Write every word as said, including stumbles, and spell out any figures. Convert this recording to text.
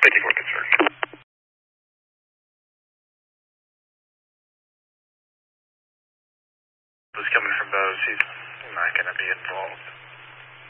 Thank you for concern. Who's coming from Bose? He's not going to be involved.